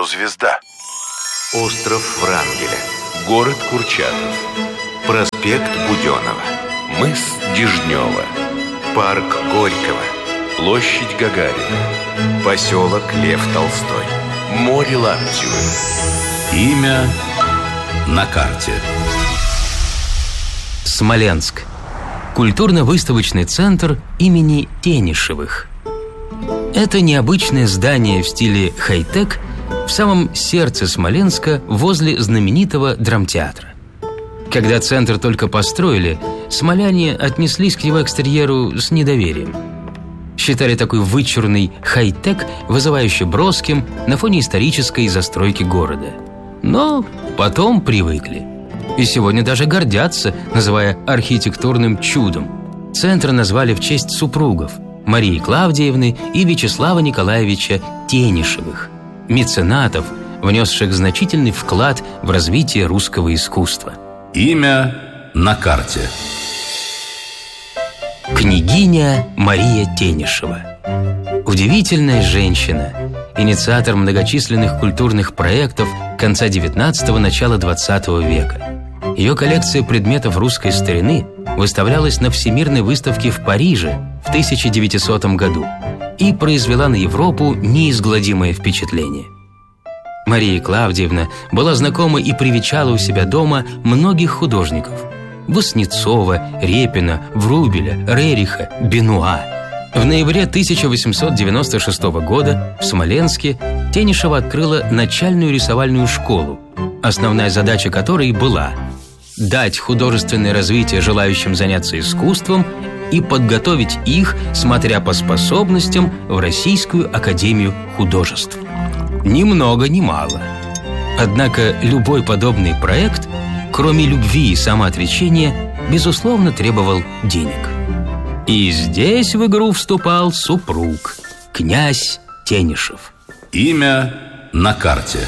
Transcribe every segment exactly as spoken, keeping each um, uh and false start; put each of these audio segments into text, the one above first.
«Звезда». Остров Врангеля. Город Курчатов. Проспект Буденова. Мыс Дежнева. Парк Горького. Площадь Гагарина. Поселок Лев Толстой. Море Лаптевы. Имя на карте. Смоленск. Культурно-выставочный центр имени Тенишевых. Это необычное здание в стиле хай-тек в самом сердце Смоленска, возле знаменитого драмтеатра. Когда центр только построили, смоляне отнеслись к его экстерьеру с недоверием. Считали такой вычурный хай-тек вызывающе броским на фоне исторической застройки города. Но потом привыкли. И сегодня даже гордятся, называя архитектурным чудом. Центр назвали в честь супругов Марии Клавдиевны и Вячеслава Николаевича Тенишевых, меценатов, внесших значительный вклад в развитие русского искусства. Имя на карте. Княгиня Мария Тенишева. Удивительная женщина, инициатор многочисленных культурных проектов конца девятнадцатого – начала двадцатого века. Ее коллекция предметов русской старины выставлялась на Всемирной выставке в Париже в тысяча девятисотом году и произвела на Европу неизгладимое впечатление. Мария Клавдиевна была знакома и привечала у себя дома многих художников – Васнецова, Репина, Врубеля, Рериха, Бенуа. В ноябре тысяча восемьсот девяносто шестого года в Смоленске Тенишева открыла начальную рисовальную школу, основная задача которой была дать художественное развитие желающим заняться искусством и подготовить их, смотря по способностям, в Российскую академию художеств. Ни много ни мало. Однако любой подобный проект, кроме любви и самоотречения, безусловно, требовал денег. И здесь в игру вступал супруг, князь Тенишев. Имя на карте.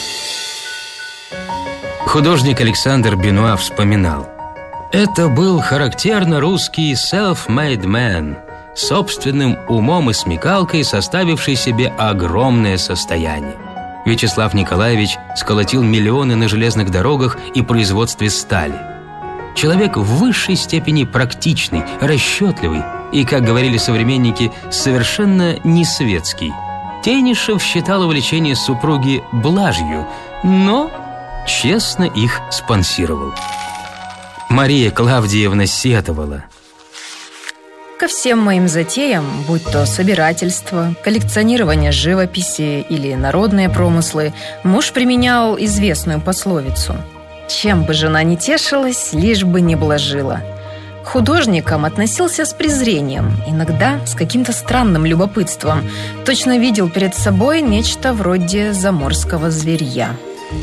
Художник Александр Бенуа вспоминал: «Это был характерно русский self-made man, собственным умом и смекалкой составивший себе огромное состояние. Вячеслав Николаевич сколотил миллионы на железных дорогах и производстве стали. Человек в высшей степени практичный, расчетливый и, как говорили современники, совершенно не светский. Тенишев считал увлечение супруги блажью, но честно их спонсировал». Мария Клавдиевна сетовала: «Ко всем моим затеям, будь то собирательство, коллекционирование живописи или народные промыслы, муж применял известную пословицу: чем бы жена не тешилась, лишь бы не блажила. К художникам относился с презрением, иногда с каким-то странным любопытством, точно видел перед собой нечто вроде заморского зверья».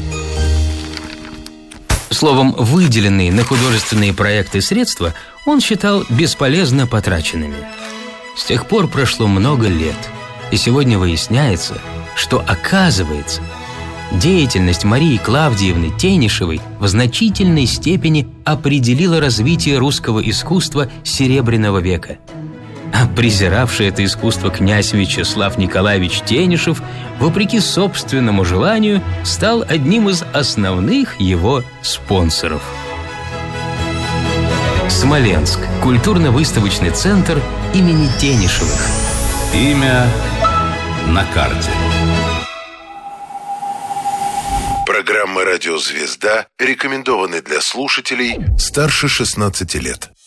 Словом, выделенные на художественные проекты средства он считал бесполезно потраченными. С тех пор прошло много лет, и сегодня выясняется, что, оказывается, деятельность Марии Клавдиевны Тенишевой в значительной степени определила развитие русского искусства Серебряного века. А презиравший это искусство князь Вячеслав Николаевич Тенишев, вопреки собственному желанию, стал одним из основных его спонсоров. Смоленск. Культурно-выставочный центр имени Тенишевых. Имя на карте. Программа «Радио Звезда» рекомендованы для слушателей старше шестнадцати лет.